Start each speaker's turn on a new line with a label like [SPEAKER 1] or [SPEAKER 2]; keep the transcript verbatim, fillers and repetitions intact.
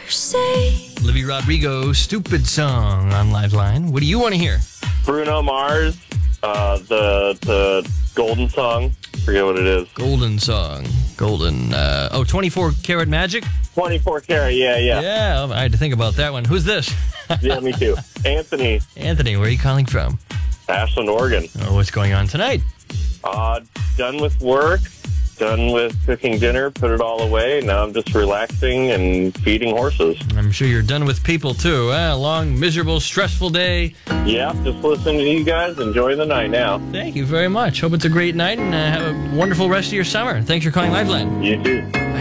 [SPEAKER 1] say.
[SPEAKER 2] Olivia Rodrigo, Stupid Song on Liveline. What do you want to hear?
[SPEAKER 3] Bruno Mars, uh, the the Golden Song. Forget what it is.
[SPEAKER 2] Golden Song. Golden. Uh, oh, twenty-four Karat Magic?
[SPEAKER 3] twenty-four karat, yeah, yeah.
[SPEAKER 2] Yeah, I had to think about that one. Who's this?
[SPEAKER 3] Yeah, me too. Anthony,
[SPEAKER 2] Anthony, where are you calling from?
[SPEAKER 3] Ashland, Oregon.
[SPEAKER 2] Oh, what's going on tonight?
[SPEAKER 3] Uh, done with work, done with cooking dinner, put it all away. Now I'm just relaxing and feeding horses.
[SPEAKER 2] I'm sure you're done with people, too. Eh? A long, miserable, stressful day.
[SPEAKER 3] Yeah, just listening to you guys, enjoying the night now.
[SPEAKER 2] Thank you very much. Hope it's a great night, and uh, have a wonderful rest of your summer. Thanks for calling Liveline.
[SPEAKER 3] You too.